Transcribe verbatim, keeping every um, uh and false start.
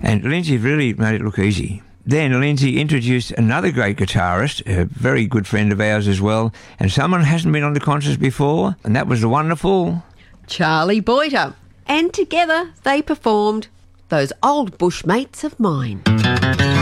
And Lindsay really made it look easy. Then Lindsay introduced another great guitarist, a very good friend of ours as well, and someone who hasn't been on the concerts before, and that was the wonderful Charlie Boyter. And together they performed Those Old Bushmates of Mine.